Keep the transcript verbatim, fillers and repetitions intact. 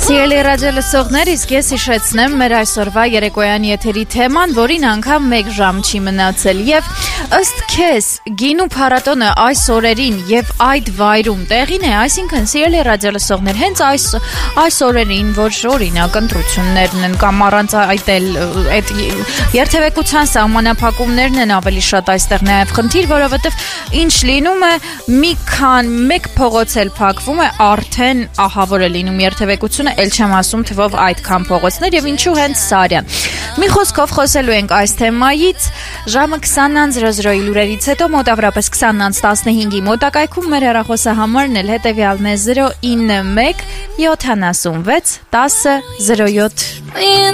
Սիրելի ռադիո լսողներ, իսկ ես հիշեցնեմ մեր այսօրվա երեկոյան եթերի թեման, որին անգամ մեկ ժամ չի մնացել եւ ըստ քեզ գինու փառատոնը այս օրերին եւ այդ վայրում տեղին է, այսինքն սիրելի ռադիո լսողներ, հենց այս այս օրերին, որ օրինակ ընտրություններն են կամ առանց այդ էլ այդ երթևեկության սահմանափակումներն են ավելի շատ այստեղ նաեւ խնդիր, որովհետեւ ինչ լինում է մի քան մեկ փողոց էլ փակվում է, արդեն ահավոր է լինում երթևեկությունը, էլ չեմ ասում թվով այդքան փողոցներ եւ ինչու հենց Սարյան։ Մի խոսքով խոսելու ենք այս թեմայից ժամը քսանն զրո զրոյի լուրերից հետո մոտավորապես քսանն տասնհինգի մոտակայքում մեր հեռախոսահամարն էլ հետեւյալն է զրո ինը մեկ յոթանասունվեց տասը զրո յոթ։